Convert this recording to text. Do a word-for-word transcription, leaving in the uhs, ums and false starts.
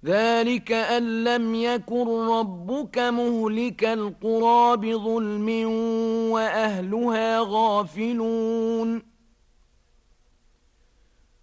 ذلك أن لم يكن ربك مهلك القرى بظلم وأهلها غافلون